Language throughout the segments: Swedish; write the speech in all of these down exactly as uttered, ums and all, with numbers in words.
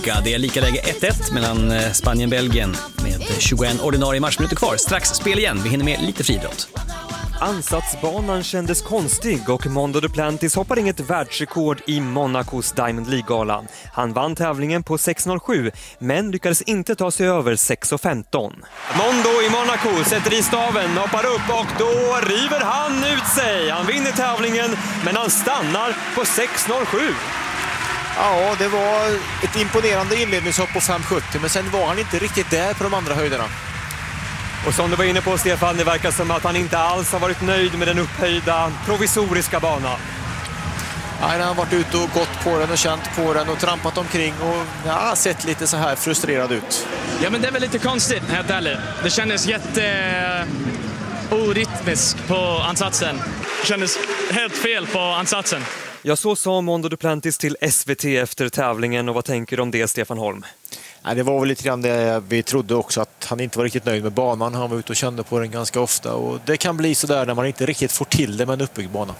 Det är lika läge ett ett mellan Spanien och Belgien med tjugoen ordinarie matchminuter kvar. Strax spel igen, vi hinner med lite friidrott. Ansatsbanan kändes konstig och Mondo Duplantis hoppar inget världsrekord i Monacos Diamond League-gala. Han vann tävlingen på sex noll sju men lyckades inte ta sig över sex femton. Mondo i Monaco sätter i staven, hoppar upp och då river han ut sig. Han vinner tävlingen men han stannar på sex noll sju. Ja, det var ett imponerande inledningshopp på fem sjuttio men sen var han inte riktigt där på de andra höjderna. Och som du var inne på, Stefan, det verkar som att han inte alls har varit nöjd med den upphöjda provisoriska banan. Nej, han har varit ute och gått på den och känt på den och trampat omkring och ja, sett lite så här frustrerad ut. Ja, men det är väl lite konstigt, helt ärligt. Det kändes jätte orytmiskt på ansatsen. Det kändes helt fel på ansatsen. Ja, så sa Mondo Duplantis till S V T efter tävlingen, och vad tänker du om det, Stefan Holm? Nej, det var väl lite grann det vi trodde också, att han inte var riktigt nöjd med banan. Han var ute och kände på den ganska ofta och det kan bli så där när man inte riktigt får till det med en uppbyggd bana.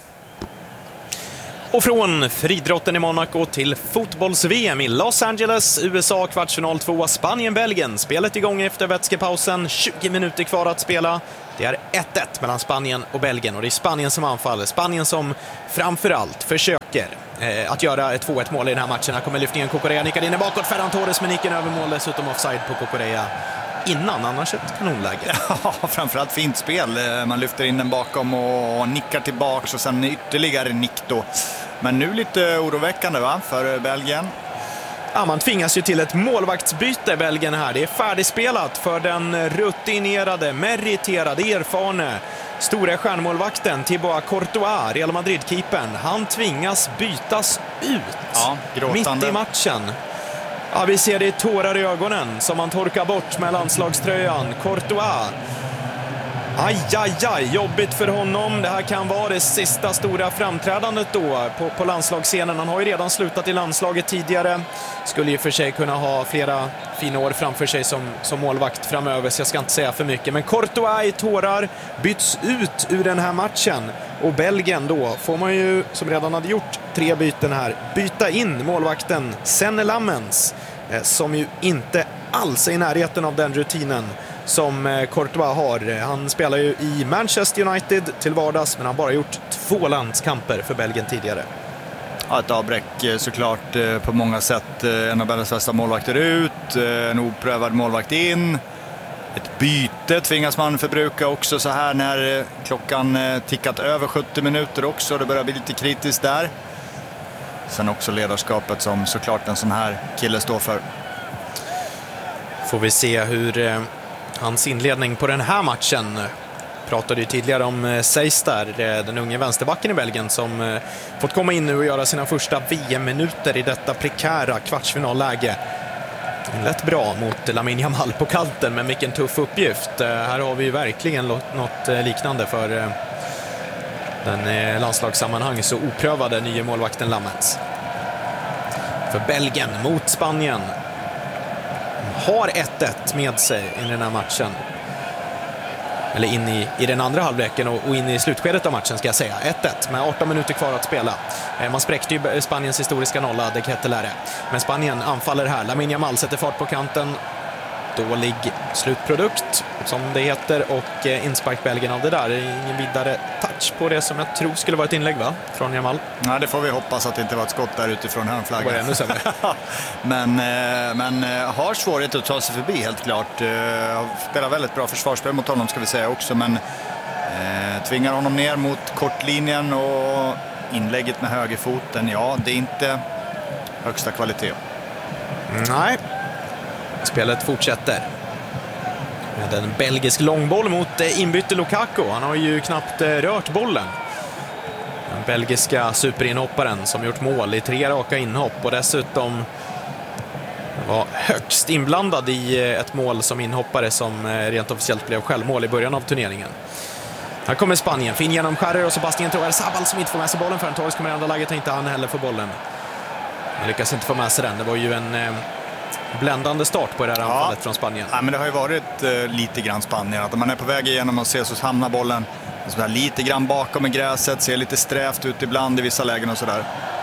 Och från friidrotten i Monaco till fotbolls-V M i Los Angeles, U S A kvartsfinal två, Spanien-Belgien. Spelet igång efter vätskepausen, tjugo minuter kvar att spela. Det är ett ett mellan Spanien och Belgien och det är Spanien som anfaller. Spanien som framförallt försöker eh, att göra ett två ett mål i den här matchen. Här kommer lyftningen, Cucurella nickar in i bakåt, Ferran Torres med nicken över mål, dessutom offside på Cucurella innan, annars ett kanonläge. Ja, framförallt fint spel. Man lyfter in den bakom och nickar tillbaks och sen ytterligare nick då. Men nu lite oroväckande, va, för Belgien. Ja, man tvingas ju till ett målvaktsbyte, Belgien här. Det är färdigspelat för den rutinerade, meriterade, erfarne stora stjärnmålvakten Thibaut Courtois, Real Madrid-keepern. Han tvingas bytas ut ja, mitt i matchen. Ja, vi ser det i tårar i ögonen som man torkar bort med landslagströjan. Courtois. Aj, aj, aj, jobbigt för honom. Det här kan vara det sista stora framträdandet då på, på landslagsscenen. Han har ju redan slutat i landslaget tidigare. Skulle ju för sig kunna ha flera fina år framför sig som, som målvakt framöver, så jag ska inte säga för mycket. Men Courtois i tårar byts ut ur den här matchen. Och Belgien då får man ju, som redan hade gjort tre byten här, byta in målvakten Senne Lammens, eh, som ju inte alls är i närheten av den rutinen som Courtois har. Han spelar ju i Manchester United till vardags, men han har bara gjort två landskamper för Belgien tidigare. Ja, ett avbräck såklart på många sätt. En av Belgiens bästa målvakter ut, en oprövad målvakt in. Ett byte tvingas man förbruka också så här när klockan tickat över sjuttio minuter också. Det börjar bli lite kritiskt där. Sen också ledarskapet som såklart en sån här kille står för. Får vi se hur hans inledning på den här matchen. Pratade ju tidigare om Seis där, den unge vänsterbacken i Belgien som fått komma in nu och göra sina första V M-minuter i detta prekära kvartsfinalläge. Lätt bra mot Lamine Yamal på kanten, men vilken tuff uppgift. Här har vi ju verkligen något liknande för den landslagssammanhang så oprövade nya målvakten Lammens. För Belgien mot Spanien. Har ett ett med sig i den här matchen. Eller in i, i den andra halvleken och, och in i slutskedet av matchen ska jag säga. ett ett med arton minuter kvar att spela. Eh, man spräckte ju Spaniens historiska nolla, det Kettelare. Men Spanien anfaller här. Lamine Yamal sätter fart på kanten. Dålig slutprodukt, som det heter. Och eh, inspark Belgien av det där. Ingen vidare touch på det som jag tror skulle vara ett inlägg, va? Från Yamal. Nej, det får vi hoppas att det inte var ett skott där utifrån hörnflaggan. Ännu sämre. men eh, men eh, har svårighet att ta sig förbi, helt klart. Eh, spelar väldigt bra försvarsspel mot honom, ska vi säga också. Men eh, tvingar honom ner mot kortlinjen och inlägget med högerfoten. Ja, det är inte högsta kvalitet. Nej. Spelet fortsätter med en belgisk långboll mot inbytte Lukaku. Han har ju knappt rört bollen. Den belgiska superinhopparen som gjort mål i tre raka inhopp och dessutom var högst inblandad i ett mål som inhoppare som rent officiellt blev självmål i början av turneringen. Här kommer Spanien, fin genom Scherrer och Sebastian Toer-Sabal som inte får med sig bollen förrän Torres kommer i andra läget och inte han heller för bollen. Han lyckas inte få med sig den. Det var ju en bländande start på det här anfallet ja. från Spanien. Ja, men det har ju varit eh, lite grann Spanien. Att man är på väg igenom och ser så hamnar bollen så lite grann bakom i gräset. Ser lite strävt ut ibland i vissa lägen och sådär.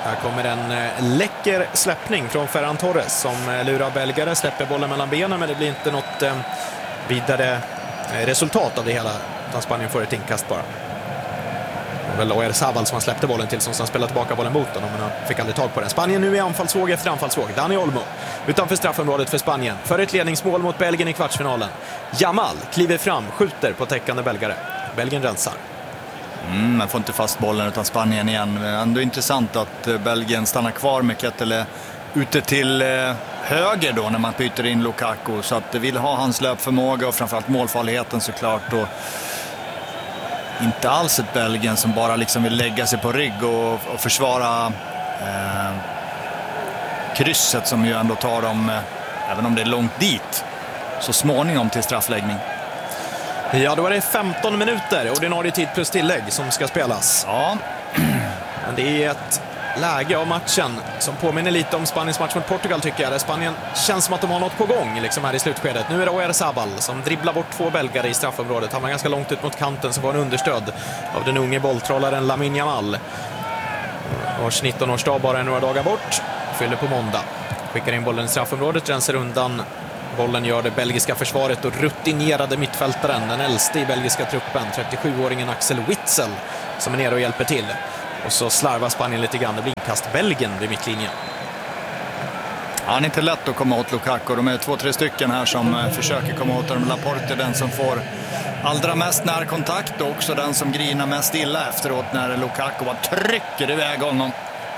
Här kommer en läcker släppning från Ferran Torres som lurar belgare, släpper bollen mellan benen, men det blir inte något vidare resultat av det hela, utan Spanien får ett inkast bara. Det var väl Oyarzabal som han släppte bollen till, som sedan spelade tillbaka bollen mot honom, men han fick aldrig tag på den. Spanien nu i anfallsvåg efter anfallsvåg. Dani Olmo utanför straffområdet för Spanien för ett ledningsmål mot Belgien i kvartsfinalen. Yamal kliver fram, skjuter på täckande belgare. Belgien rensar. Mm, man får inte fast bollen utan Spanien igen. Men ändå intressant att Belgien stannar kvar med Kettele ute till eh, höger då när man byter in Lukaku. Så att det vill ha hans löpförmåga och framförallt målfarligheten såklart. Och inte alls ett Belgien som bara liksom vill lägga sig på rygg och, och försvara eh, krysset som ju ändå tar dem, eh, även om det är långt dit, så småningom till straffläggning. Ja, då är det femton minuter, ordinarie tid plus tillägg som ska spelas. Ja. Men det är ett läge av matchen som påminner lite om Spaniens match mot Portugal, tycker jag. Där Spanien känns som att de har något på gång liksom här i slutskedet. Nu är det Oyarzabal som dribblar bort två belgare i straffområdet. Han var ganska långt ut mot kanten, så var en understöd av den unge bolltrollaren Lamine Yamal. Vars nitton-årsdag bara är några dagar bort. Fyller på måndag. Skickar in bollen i straffområdet, rensar undan. Bollen gör det belgiska försvaret och rutinerade mittfältaren, den äldste i belgiska truppen, trettiosjuåringen Axel Witsel, som är nere och hjälper till. Och så slarvar Spanien lite grann. Det blir inkast Belgien vid mittlinjen. Han är inte lätt att komma åt Lukaku. De är två, tre stycken här som eh, försöker komma åt honom. Laporte är den som får allra mest närkontakt och också den som grinar mest illa efteråt när Lukaku bara trycker iväg honom.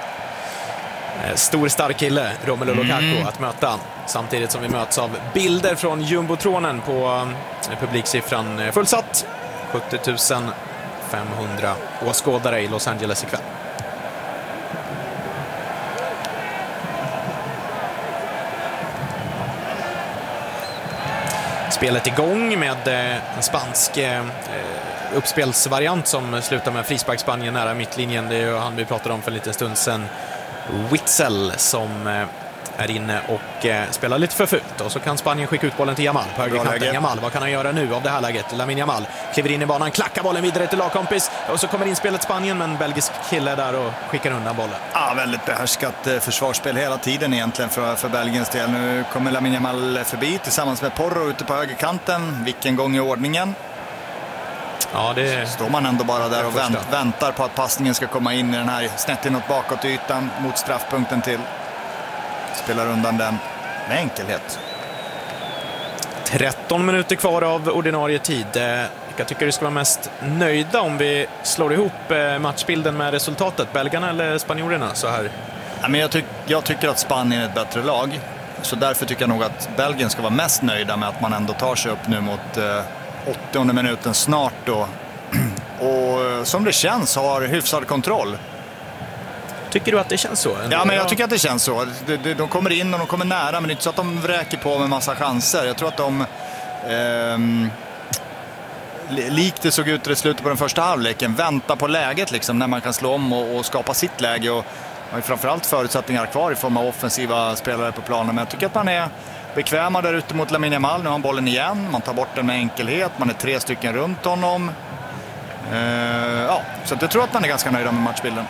Stor stark kille, Romelu Lukaku, mm. att möta. Samtidigt som vi möts av bilder från jumbotronen på eh, publiksiffran fullsatt. sjuttio tusen femhundra åskådare i Los Angeles ikväll. Spelet igång med en spansk eh, uppspelsvariant som slutar med frispark Spanien nära mittlinjen. Det är ju han vi pratade om för en liten stund sedan. Witsel som eh, är inne och eh, spelar lite för fult. Och så kan Spanien skicka ut bollen till Yamal på högerkanten. Yamal, vad kan han göra nu av det här läget? Lamine Yamal kliver in i banan, klackar bollen vidare till lagkompis. Och så kommer inspelet Spanien, men belgisk kille där och skickar undan bollen. Ja, väldigt behärskat eh, försvarsspel hela tiden egentligen för, för Belgiens del. Nu kommer Lamine Yamal förbi tillsammans med Porro ute på högerkanten. Vilken gång i ordningen. Ja, det står man ändå bara där och vänt, väntar på att passningen ska komma in i den här snett inåt bakåt ytan mot straffpunkten till. Spelar undan den med enkelhet. tretton minuter kvar av ordinarie tid. Jag tycker du ska vara mest nöjda om vi slår ihop matchbilden med resultatet. Belgarna eller spanjorerna så här? Ja, men jag, tyck, jag tycker att Spanien är ett bättre lag. Så därför tycker jag nog att Belgien ska vara mest nöjda med att man ändå tar sig upp nu mot eh, åttionde minuten snart då. Och som det känns har hyfsad kontroll. Tycker du att det känns så? Ja, men jag tycker att det känns så. De, de, de kommer in och de kommer nära, men det är inte så att de vräker på med massa chanser. Jag tror att de ehm, likt det såg ut i slutet på den första halvleken, väntar på läget liksom, när man kan slå om och, och skapa sitt läge. Och har framförallt förutsättningar kvar i form av offensiva spelare på planen. Men jag tycker att man är bekväma där ute mot Lamine Yamal. Nu har han bollen igen. Man tar bort den med enkelhet. Man är tre stycken runt honom. Ehm, ja, så jag tror att man är ganska nöjda med matchbilden.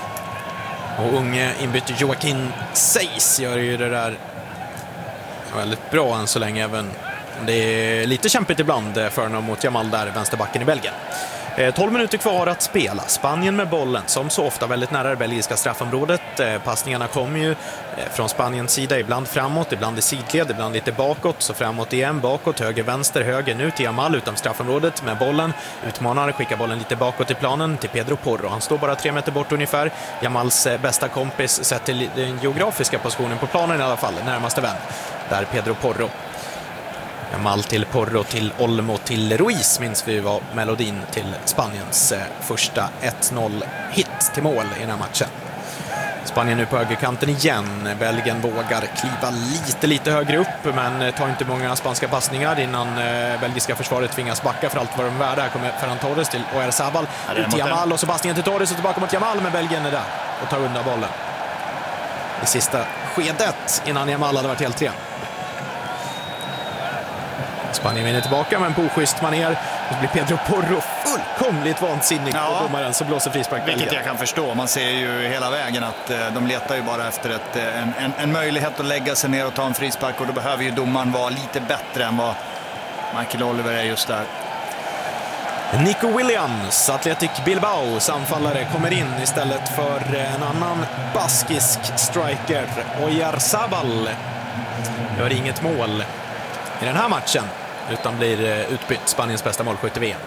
Och unge inbytte Joaquin Seis gör ju det där väldigt bra än så länge, även om det är lite kämpigt ibland för honom mot Yamal där, vänsterbacken i Belgien. tolv minuter kvar att spela. Spanien med bollen, som så ofta väldigt nära det belgiska straffområdet. Passningarna kommer ju från Spaniens sida, ibland framåt, ibland i sidled, ibland lite bakåt, så framåt igen, bakåt, höger, vänster, höger, nu till Yamal utom straffområdet med bollen. Utmanar, skickar bollen lite bakåt i planen till Pedro Porro. Han står bara tre meter bort ungefär. Yamals bästa kompis sett till den geografiska positionen på planen i alla fall, närmaste vän. Där Pedro Porro. Yamal till Porro, till Olmo, till Ruiz minns vi var melodin till Spaniens eh, första ett noll hit till mål i den här matchen. Spanien nu på högerkanten igen. Belgien vågar kliva lite, lite högre upp, men tar inte många spanska passningar innan eh, belgiska försvaret tvingas backa för allt vad de är värda. Här kommer Ferran Torres till Oyarzabal, ja, ut till Yamal och så passningen till Torres och tillbaka mot Yamal, men Belgien är där och tar undan bollen i sista skedet innan Yamal hade varit helt ren. Spanien vinner tillbaka men på oschysst manér. Och så blir Pedro Porro fullkomligt vansinnig ja. på domaren som blåser frispark. Vilket jag kan förstå. Man ser ju hela vägen att eh, de letar ju bara efter ett, en, en, en möjlighet att lägga sig ner och ta en frispark. Och då behöver ju domaren vara lite bättre än vad Michael Oliver är just där. Nico Williams, Athletic Bilbaos anfallare, kommer in istället för en annan baskisk striker. Oyarzabal gör inget mål i den här matchen utan blir utbytt, Spaniens bästa målskytt i V M.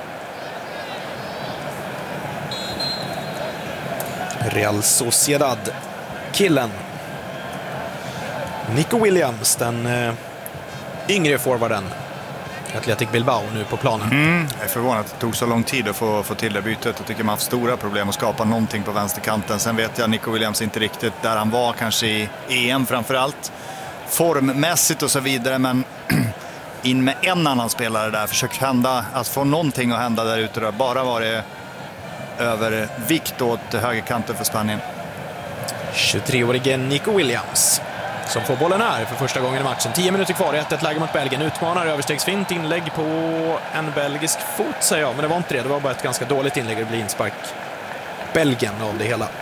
Real Sociedad killen Nico Williams, den uh, yngre forwarden Athletic Bilbao nu på planen. Mm, jag är förvånad att det tog så lång tid att få, få till det bytet. Jag tycker man har haft stora problem att skapa någonting på vänsterkanten. Sen vet jag Nico Williams inte riktigt där han var, kanske i E M framförallt. Formmässigt och så vidare, men in med en annan spelare där. Försök hända, att få någonting att hända där ute. Då. Bara var det övervikt åt högerkanten för Spanien. tjugotreårige Nico Williams som får bollen här för första gången i matchen. tio minuter kvar, ett ett läge mot Belgien. Utmanar, överstegsfint inlägg på en belgisk fot, säger jag. Men det var inte det, det var bara ett ganska dåligt inlägg. Det blir inspark Belgien av det hela.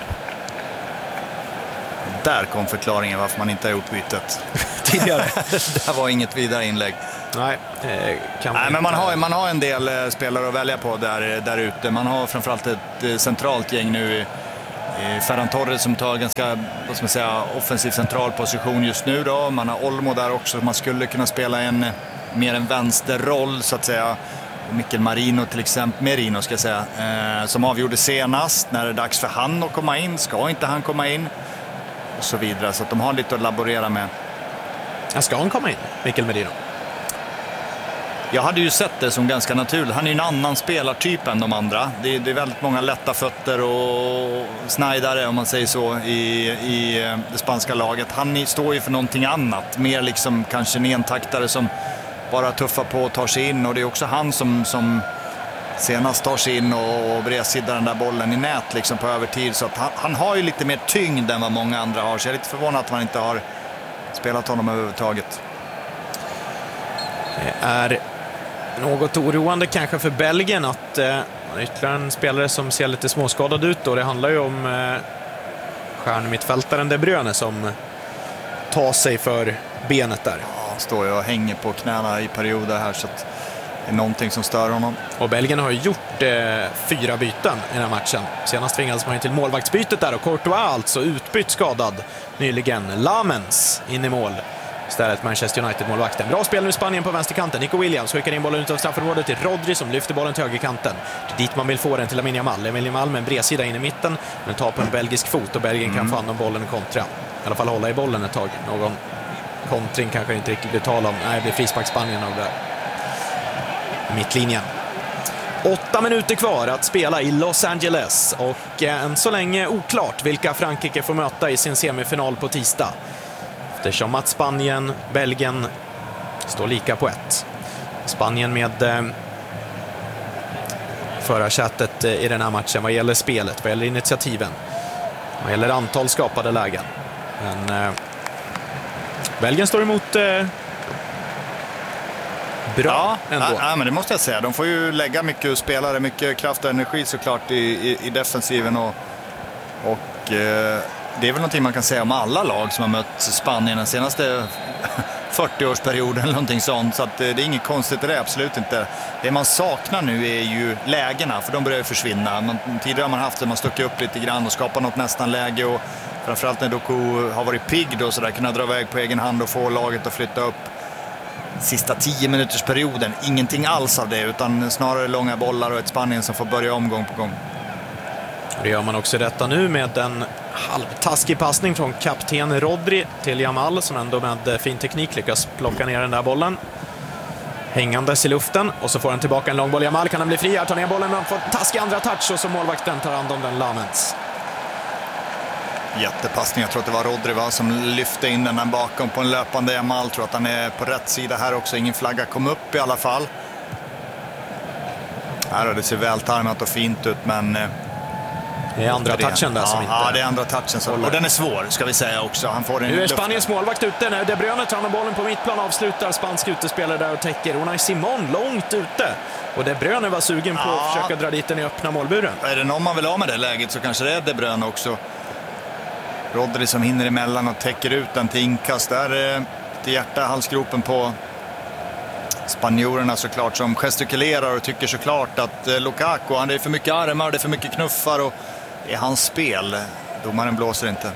Där kom förklaringen varför man inte har gjort bytet tidigare. Det var inget vidare inlägg. Nej, eh, kan man Nej, men man har, man har en del eh, spelare att välja på där, där ute. Man har framförallt ett eh, centralt gäng nu i Ferran Torres som tar ganska, vad ska man säga, offensiv central position just nu då. Man har Olmo där också, man skulle kunna spela en mer en vänsterroll så att säga. Och Mikel Marino till exempel, Merino ska jag säga, eh, som avgjorde senast när det är dags för han att komma in. Ska inte han komma in? Och så vidare, så att de har lite att laborera med. Ska han komma in, Mikel Merino? Jag hade ju sett det som ganska naturligt. Han är ju en annan spelartyp än de andra. Det är, det är väldigt många lätta fötter och snajdare, om man säger så, i, i det spanska laget. Han står ju för någonting annat. Mer liksom kanske en entaktare som bara tuffar på och tar sig in. Och det är också han som, som senast tar sig in och, och bredsiddar den där bollen i nät liksom på övertid. Så att han, han har ju lite mer tyngd än vad många andra har. Så jag är lite förvånad att man inte har spelat honom överhuvudtaget. Det är något oroande kanske för Belgien att eh, ytterligare en spelare som ser lite småskadad ut då. Det handlar ju om eh, stjärnmittfältaren De Bruyne som tar sig för benet där. Ja, står ju och hänger på knäna i perioder här, så att det är någonting som stör honom. Och Belgien har ju gjort eh, fyra byten i den här matchen. Senast tvingades man ju till målvaktsbytet där och Courtois alltså utbytt skadad nyligen. Lamens in i mål. Istället Manchester United-målvakten. Bra spel nu i Spanien på vänsterkanten. Nico Williams skickar in bollen ut av straffområdet till Rodri som lyfter bollen till högerkanten. Det är dit man vill få den till Lamine Yamal. Lamine Yamal med en bredsida in i mitten. Men tar på en belgisk fot och Belgien kan mm. få hand om bollen och kontra. I alla fall hålla i bollen ett tag. Någon kontring kanske inte riktigt blir tal om. Nej, det blir frispark Spanien av det där. Mittlinjen. Åtta minuter kvar att spela i Los Angeles. Och än så länge oklart vilka Frankrike får möta i sin semifinal på tisdag. Eftersom att Spanien, Belgien står lika på ett. Spanien med eh, förarsätet eh, i den här matchen vad gäller spelet, vad gäller initiativen, vad gäller antal skapade lägen. Men eh, Belgien står emot eh, bra ja, ändå. Ja, men det måste jag säga. De får ju lägga mycket spelare, mycket kraft och energi såklart i, i, i defensiven och, och eh, det är väl någonting man kan säga om alla lag som har mött Spanien den senaste fyrtio-årsperioden eller någonting sånt. Så att det är inget konstigt i det, absolut inte. Det man saknar nu är ju lägena, för de börjar försvinna. Man, tidigare har man haft det, man stuckar upp lite grann och skapar något nästan läge. Och framförallt när Doku har varit pigg då, så där kunna dra iväg på egen hand och få laget att flytta upp. Sista tio minuters perioden, ingenting alls av det, utan snarare långa bollar och ett Spanien som får börja omgång på gång. Det gör man också detta nu med en halvtaskig passning från kapten Rodri till Yamal som ändå med fin teknik lyckas plocka ner den där bollen. Hängandes i luften och så får han tillbaka en lång boll. Yamal kan han bli fri här, tar ner bollen men får taskig andra touch och så målvakten tar hand om den Lamens. Jättepassning, jag tror att det var Rodri va, som lyfte in den bakom på en löpande Yamal. Tror att han är på rätt sida här också, ingen flagga kom upp i alla fall. Här har det ser vältarmat och fint ut, men Det är andra touchen där ja, som inte... Ja, det är andra touchen. Som, och den är svår, ska vi säga också. Han får en nu är Spaniens målvakt ute. När De Bruyne tar bollen på mittplan, avslutar spansk utespelare där och täcker. Unai Simon långt ute. Och De Bruyne var sugen på ja. att försöka dra dit den i öppna målburen. Är det någon man vill ha med det läget så kanske det är De Bruyne också. Rodri som hinner emellan och täcker ut den till inkast. Där är till hjärta halsgropen på spanjorerna såklart, som gestikulerar och tycker såklart att Lukaku, han är för mycket armar, det är för mycket knuffar och det är hans spel. Domaren blåser inte.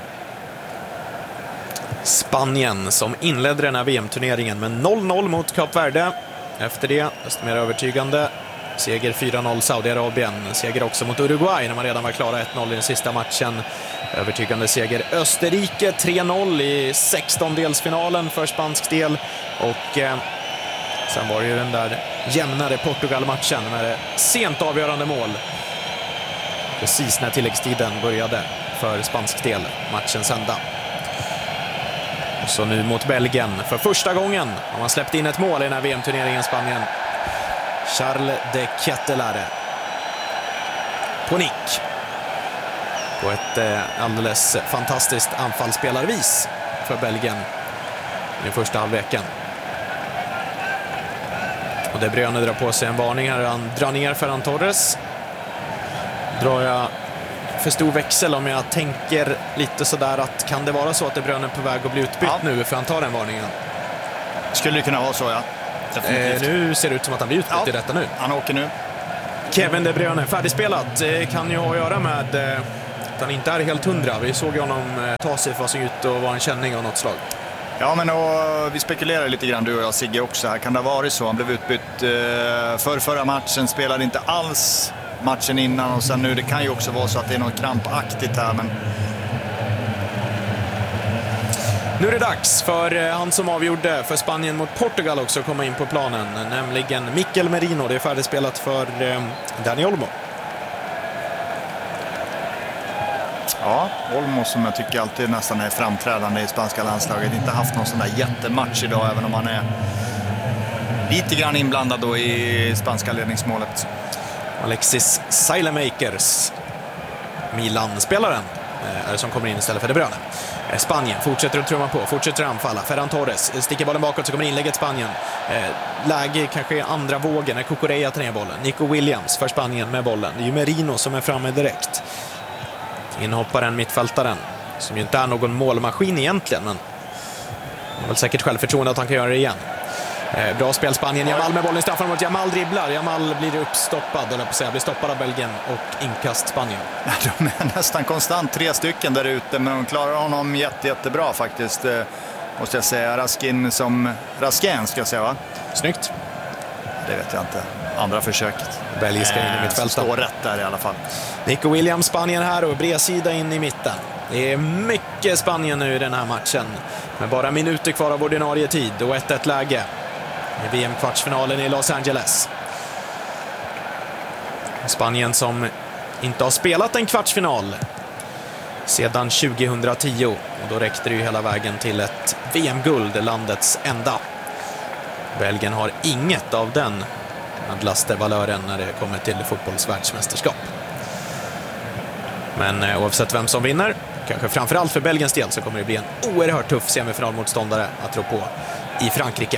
Spanien som inledde den här V M-turneringen med noll noll mot Kap Verde. Efter det, desto mer övertygande, seger fyra noll Saudiarabien. Seger också mot Uruguay när man redan var klara ett noll i den sista matchen. Övertygande seger Österrike tre noll i sextondelsfinalen för spansk del. Och eh, sen var det ju den där jämnare Portugal-matchen med sent avgörande mål. Precis när tilläggstiden började för spansk del, matchens ända. Och så nu mot Belgien. För första gången har man släppt in ett mål i den här V M-turneringen Spanien. Charles de Kettelare. På nick. På ett eh, alldeles fantastiskt anfallsspelarvis för Belgien i den första halvleken. Och De Bruyne drar på sig en varning här. Han drar ner Ferran Torres. Drar jag för stor växel om jag tänker lite sådär att kan det vara så att De Bruyne är på väg att bli utbytt ja. nu för han tar den varningen? Skulle det kunna vara så, ja. Eh, nu ser det ut som att han blir utbytt ja. i detta nu. Han åker nu. Kevin De Bruyne, färdigspelat. Det kan ju ha att göra med eh, att han inte är helt hundra. Vi såg honom eh, ta sig för sig ut och vara en känning av något slag. Ja, men och, vi spekulerar lite grann, du och jag, Sigge, också här. Kan det ha varit så? Han blev utbytt eh, för förra matchen, spelade inte alls matchen innan och sen nu, det kan ju också vara så att det är något krampaktigt här, men... Nu är det dags för han som avgjorde för Spanien mot Portugal också att komma in på planen, nämligen Mikel Merino. Det är färdigspelat för Dani Olmo. Ja, Olmo som jag tycker alltid nästan är framträdande i spanska landslaget. Inte haft någon sån där jättematch idag, även om han är lite grann inblandad då i spanska ledningsmålet. Alexis Saelemaekers, Milan-spelaren, är det som kommer in istället för De Bruyne. Spanien fortsätter att trumma på, fortsätter att anfalla. Ferran Torres sticker bollen bakåt, så kommer inlägget Spanien. Läge kanske i andra vågen när Cucurella tar ner bollen. Nico Williams för Spanien med bollen. Det är ju Merino som är framme direkt. Inhopparen, mittfältaren, som ju inte är någon målmaskin egentligen, men har väl säkert självförtroende att han kan göra det igen. Eh, bra spel Spanien, Jamal med bollen i straffområdet. Jamal dribblar, Jamal blir uppstoppad, eller på att säga, blir stoppad av Belgien och inkast Spanien. De är nästan konstant tre stycken där ute, men de klarar honom jätte, jättebra faktiskt. Eh, måste jag säga, Raskin som Raskin ska jag säga, va? Snyggt. Det vet jag inte. Andra försöket. Belgiska in i mittfältet. Står rätt där i alla fall. Nico Williams, Spanien här, och bredsida in i mitten. Det är mycket Spanien nu i den här matchen. Med bara minuter kvar av ordinarie tid och ett ett läge i V M-kvartsfinalen i Los Angeles. Spanien som inte har spelat en kvartsfinal sedan tjugohundratio. Och då räckte det ju hela vägen till ett V M-guld, landets enda. Belgien har inget av den adlaste valören när det kommer till fotbollsvärldsmästerskap. Men eh, oavsett vem som vinner, kanske framförallt för Belgiens del, så kommer det bli en oerhört tuff semifinalmotståndare att tro på i Frankrike.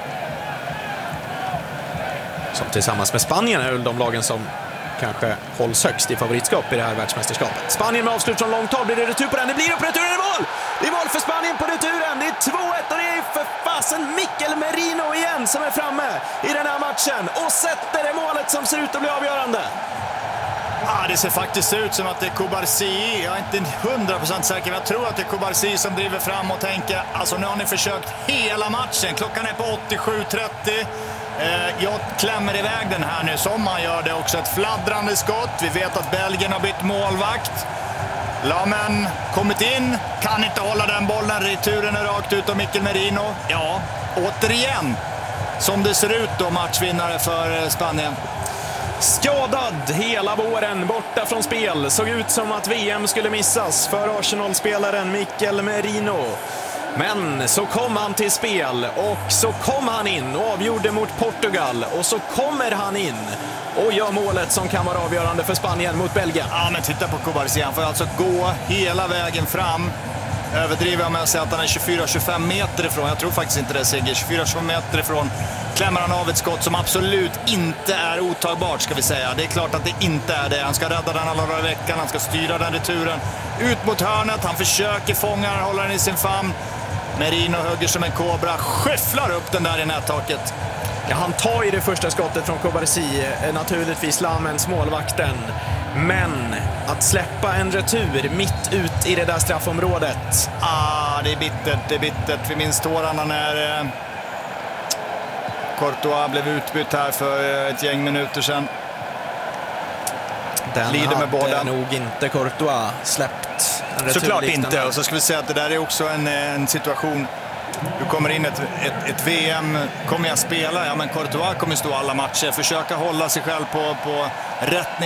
Som tillsammans med Spanien är väl de lagen som kanske hålls högst i favoritskap i det här världsmästerskapet. Spanien med avslut från långt håll, blir det retur på den? Det blir upp, returen är mål! Det är mål för Spanien på returen, det är två ett och det är för fasen Mikel Merino igen som är framme i den här matchen och sätter det målet som ser ut att bli avgörande. Ja, det ser faktiskt ut som att det är Kubarsi. Jag är inte hundra procent säker, men jag tror att det är Kubarsi som driver fram och tänker, alltså nu har ni försökt hela matchen. Klockan är på åttiosju trettio. Jag klämmer iväg den här nu som man gör det också. Ett fladdrande skott. Vi vet att Belgien har bytt målvakt. Lamen kommit in. Kan inte hålla den bollen. Returen är rakt ut av Mikel Merino. Ja, återigen som det ser ut då, matchvinnare för Spanien. Skadad hela våren, borta från spel. Såg ut som att V M skulle missas för Arsenal-spelaren Mikel Merino. Men så kom han till spel och så kom han in och avgjorde mot Portugal och så kommer han in och gör målet som kan vara avgörande för Spanien mot Belgien. Ja, men titta på Cobarsi. Han får alltså gå hela vägen fram. Överdriver jag med att säga att han är tjugofyra till tjugofem meter ifrån. Jag tror faktiskt inte det, Sigge. tjugofyra till tjugofem meter ifrån klämmer han av ett skott som absolut inte är otagbart, ska vi säga. Det är klart att det inte är det. Han ska rädda den alla dagar i veckan. Han ska styra den returen ut mot hörnet. Han försöker fånga den, håller den i sin famn. Merino hugger som en kobra, skyfflar upp den där i nättaket. Ja, han tar i det första skottet från Cobarsi, naturligtvis Lamens målvakten. Men att släppa en retur mitt ut i det där straffområdet. Ah, det är bittert, det är bittert. Vi minns tårarna när eh, Courtois blev utbytt här för ett gäng minuter sedan. Den Lider med hade båda. nog inte Courtois släppt en retur. Såklart liknande. inte. Och så ska vi säga att det där är också en, en situation. Du kommer in ett, ett, ett V M, kommer jag spela? Ja, men Courtois kommer stå alla matcher. Försöka hålla sig själv på, på rätt nivå.